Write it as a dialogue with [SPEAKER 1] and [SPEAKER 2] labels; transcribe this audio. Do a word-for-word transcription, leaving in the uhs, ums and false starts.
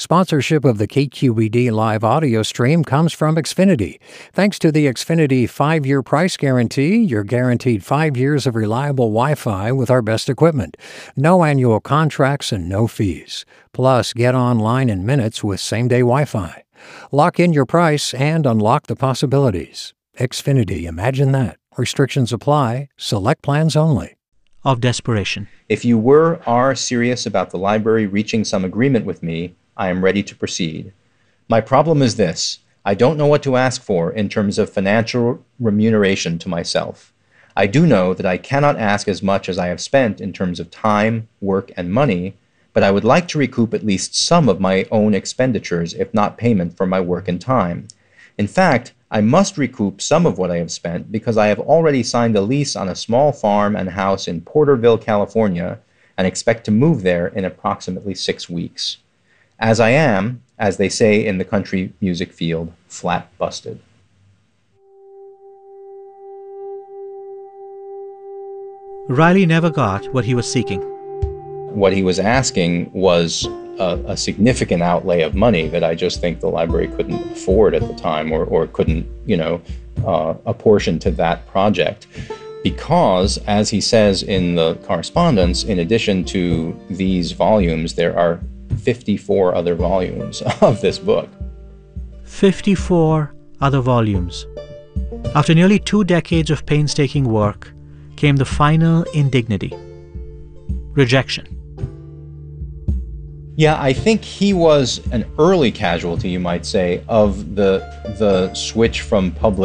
[SPEAKER 1] Sponsorship of the K Q E D live audio stream comes from Xfinity. Thanks to the Xfinity five-year price guarantee, you're guaranteed five years of reliable Wi-Fi with our best equipment. No annual contracts and no fees. Plus, get online in minutes with same-day Wi-Fi. Lock in your price and unlock the possibilities. Xfinity, imagine that. Restrictions apply. Select plans only.
[SPEAKER 2] Of desperation.
[SPEAKER 3] If you were are serious about the library reaching some agreement with me, I am ready to proceed. My problem is this. I don't know what to ask for in terms of financial remuneration to myself. I do know that I cannot ask as much as I have spent in terms of time, work, and money, but I would like to recoup at least some of my own expenditures, if not payment for my work and time. In fact, I must recoup some of what I have spent because I have already signed a lease on a small farm and house in Porterville, California, and expect to move there in approximately six weeks. As I am, as they say in the country music field, flat busted.
[SPEAKER 2] Riley never got what he was seeking.
[SPEAKER 3] What he was asking was a, a significant outlay of money that I just think the library couldn't afford at the time, or, or couldn't, you know, uh, apportion to that project. Because, as he says in the correspondence, in addition to these volumes, there are fifty-four other volumes of this book.
[SPEAKER 2] fifty-four other volumes. After nearly two decades of painstaking work came the final indignity. Rejection.
[SPEAKER 3] Yeah, I think he was an early casualty, you might say, of the the switch from public